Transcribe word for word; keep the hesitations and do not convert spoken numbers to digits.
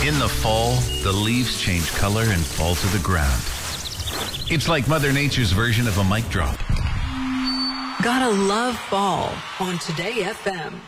In the fall, the leaves change color and fall to the ground. It's like Mother Nature's version of a mic drop. Gotta love fall on Today F M.